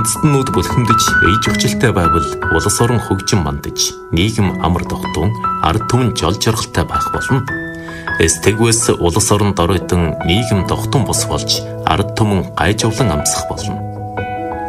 үндэстнүүд бүлхэмдэж ээж өгчлөлтэй байвал улс орон хөгжин мандаж, нийгэм амар тогтун, ард түмэн жол жаргалтай байх болно. Тэгвээс улс орон доройтон нийгэм тогтун бус болж, ард түмэн гайжуулан амсах болно.